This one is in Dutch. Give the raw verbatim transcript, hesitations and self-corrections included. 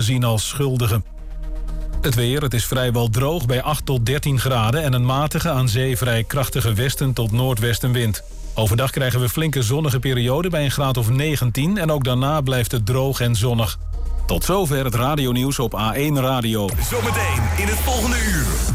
zien als schuldigen. Het weer, het is vrijwel droog bij acht tot dertien graden... en een matige, aan zee vrij krachtige westen tot noordwestenwind. Overdag krijgen we flinke zonnige perioden bij een graad of negentien... en ook daarna blijft het droog en zonnig. Tot zover het radionieuws op A één Radio. Zometeen in het volgende uur.